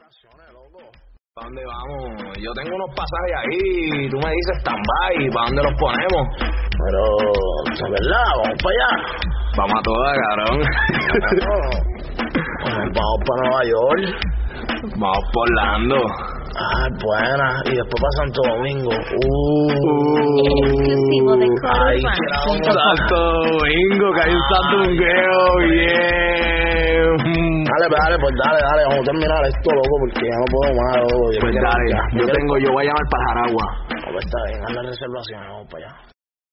vacaciones, loco. ¿Para dónde vamos? Yo tengo unos pasajes ahí, tú me dices stand-by, ¿para dónde los ponemos? Pero, ¿es verdad? ¿Vamos para allá? Vamos a todas, cabrón. Vamos para Nueva York. Vamos por Orlando. Ay, buena. Y después para Santo Domingo. Exclusivo de Ay, Santo Domingo, que hay un santungueo bien. Dale, vamos a terminar esto, loco, porque ya no puedo más, loco. Pues dale, yo voy a llamar para Jaragua. Pues está bien, haz la reservación, vamos para allá.